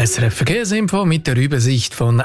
SRF Verkehrsinfo mit der Übersicht von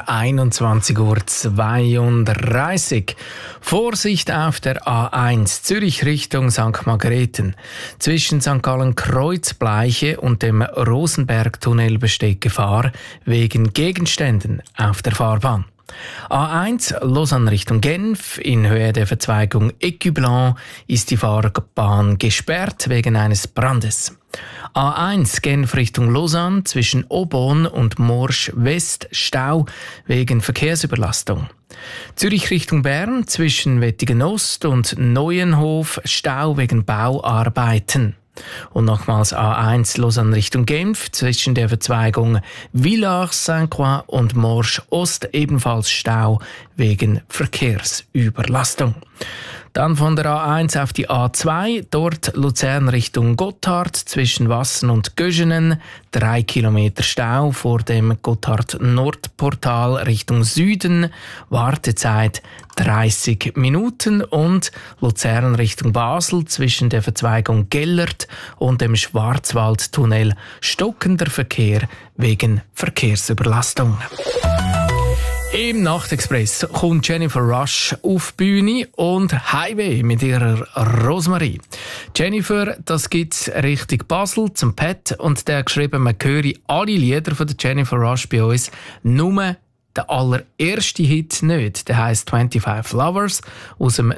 21:32 Uhr. Vorsicht auf der A1 Zürich Richtung St. Margrethen. Zwischen St. Gallen Kreuzbleiche und dem Rosenbergtunnel besteht Gefahr wegen Gegenständen auf der Fahrbahn. A1 Lausanne Richtung Genf. In Höhe der Verzweigung Écublens ist die Fahrbahn gesperrt wegen eines Brandes. A1 Genf Richtung Lausanne zwischen Aubonne und Morsch West Stau wegen Verkehrsüberlastung. Zürich Richtung Bern zwischen Wettingen Ost und Neuenhof Stau wegen Bauarbeiten. Und nochmals A1 Lausanne Richtung Genf zwischen der Verzweigung Villars-Saint-Croix und Morsch Ost ebenfalls Stau wegen Verkehrsüberlastung. Dann von der A1 auf die A2, dort Luzern Richtung Gotthard zwischen Wassen und Göschenen, 3 Kilometer Stau vor dem Gotthard-Nordportal Richtung Süden, Wartezeit 30 Minuten und Luzern Richtung Basel zwischen der Verzweigung Gellert und dem Schwarzwaldtunnel stockender Verkehr wegen Verkehrsüberlastung. Im Nachtexpress kommt Jennifer Rush auf die Bühne und Highway mit ihrer Rosemarie. Jennifer, das gibt's Richtung Basel zum Pat und der hat geschrieben, man höre alle Lieder von der Jennifer Rush bei uns, nur der allererste Hit nicht. Der heisst 25 Lovers aus dem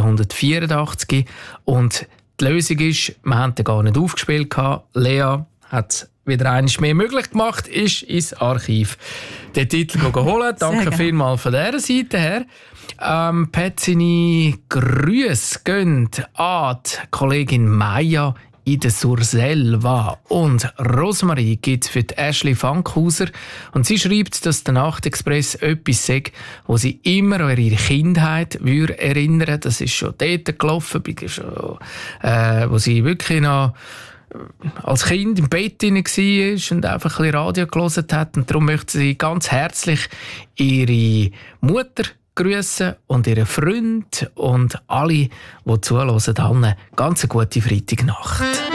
1984 und die Lösung ist, wir haben den gar nicht aufgespielt. Lea hat wieder eines mehr möglich gemacht, ist ins Archiv den Titel holen. Danke vielmals von dieser Seite her. Pat, seine Grüße gehen an die Kollegin Maja in der Surselva. Und Rosemarie gibt für die Ashley Fankhauser. Und sie schreibt, dass der Nachtexpress etwas sagt, wo sie immer an ihre Kindheit erinnern. Das ist schon dort gelaufen, wo sie wirklich noch als Kind im Bett war und einfach ein bisschen Radio gehört hat. Und darum möchte sie ganz herzlich ihre Mutter grüßen und ihren Freund und alle, die zuhören, eine ganz gute Freitagnacht.